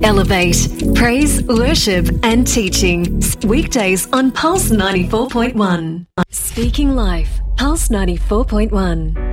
Elevate, praise, worship and teaching. Weekdays on Pulse 94.1. Speaking Life, Pulse 94.1.